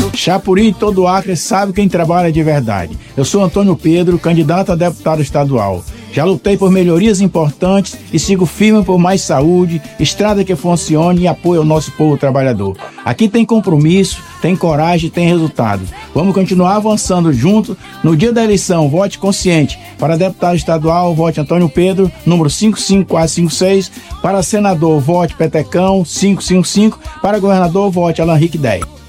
Chapuri e todo o Acre sabe quem trabalha de verdade. Eu sou Antônio Pedro, candidato a deputado estadual. Já lutei por melhorias importantes e sigo firme por mais saúde, estrada que funcione e apoio ao nosso povo trabalhador. Aqui tem compromisso, tem coragem e tem resultado. Vamos continuar avançando juntos. No dia da eleição, vote consciente. Para deputado estadual, vote Antônio Pedro, número 55456. Para senador, vote Petecão, 555. Para governador, vote Alan Rick 10.